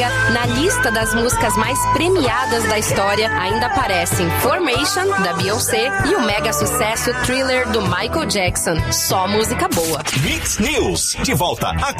Na lista das músicas mais premiadas da história ainda aparecem Formation, da Beyoncé, e o mega sucesso Thriller, do Michael Jackson. Só música boa. Mix News, de volta a